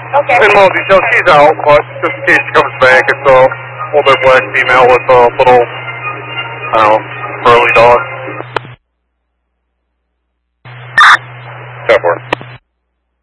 Okay. In more detail, she's out, but just in case she comes back, it's a older black female with a little, I don't know, burly dog. 10-4.